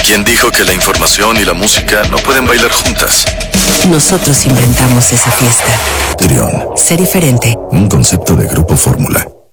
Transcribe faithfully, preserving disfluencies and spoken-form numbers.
¿Quién dijo que la información y la música no pueden bailar juntas? Nosotros inventamos esa fiesta. Trión. Sé diferente. Un concepto de Grupo Fórmula.